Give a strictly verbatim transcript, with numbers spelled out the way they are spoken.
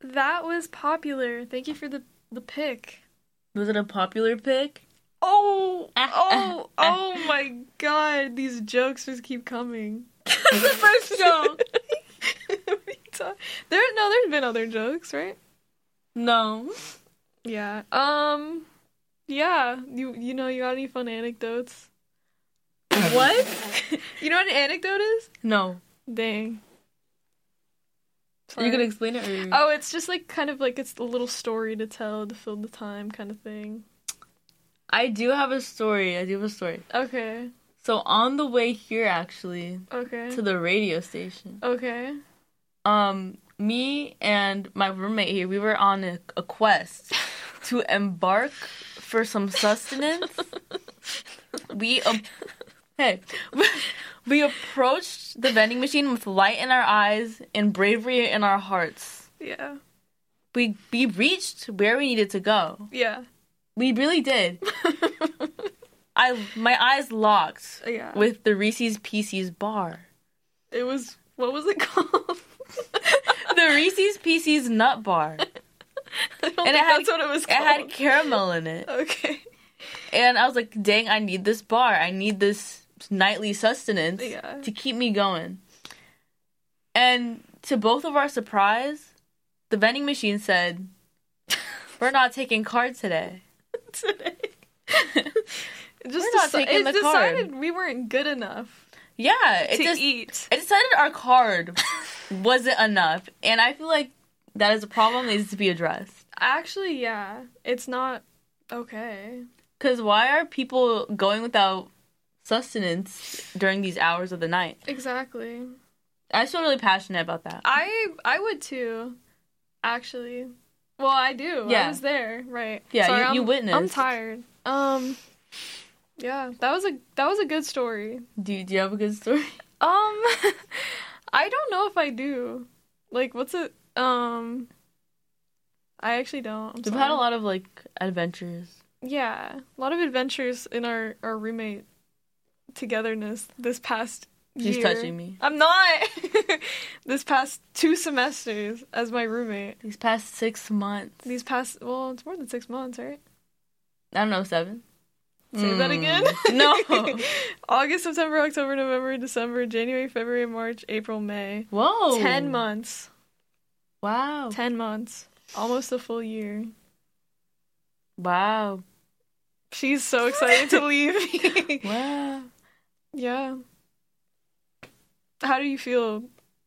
That was popular. Thank you for the the pick. Was it a popular pick? Oh, oh, oh my god. These jokes just keep coming. The first joke. There, no, there's been other jokes, right? No. Yeah. Um, yeah. You, you know, you got any fun anecdotes? What? You know what an anecdote is? No. Dang. Are you gonna explain it? Or... Oh, it's just like kind of like it's a little story to tell to fill the time kind of thing. I do have a story. I do have a story. Okay. So on the way here, actually, okay, to the radio station. Okay. Um, me and my roommate here, we were on a, a quest to embark for some sustenance. we, um, hey, we approached the vending machine with light in our eyes and bravery in our hearts. Yeah. We we reached where we needed to go. Yeah. We really did. I my eyes locked yeah. with the Reese's Pieces bar. It was, what was it called? The Reese's Pieces nut bar. I don't and think it had, that's what it was called. It had caramel in it. Okay. And I was like, dang, I need this bar. I need this nightly sustenance yeah. to keep me going. And to both of our surprise, the vending machine said, we're not taking cards today. Today. It just we're not deci- taking it the decided card. we weren't good enough. Yeah. It to just, eat. It decided our card wasn't enough. And I feel like that is a problem that needs to be addressed. Actually, yeah. It's not okay. Because why are people going without sustenance during these hours of the night? Exactly. I feel really passionate about that. I I would too, actually. Well, I do. Yeah. I was there, right? Yeah, Sorry, you, I'm, you witnessed. I'm tired. Um, yeah, that was a that was a good story. Do you, do you have a good story? Um, I don't know if I do. Like, what's it? Um, I actually don't. I'm We've sorry. had a lot of like adventures. Yeah, a lot of adventures in our our roommate togetherness this past year. She's touching me. I'm not. This past two semesters as my roommate. These past six months. These past, well, it's more than six months, right? I don't know, seven? Say mm. that again? No. August, September, October, November, December, January, February, March, April, May. Whoa. Ten months. Wow. Ten months. Almost a full year. Wow. She's so excited to leave me. Wow. Yeah. How do you feel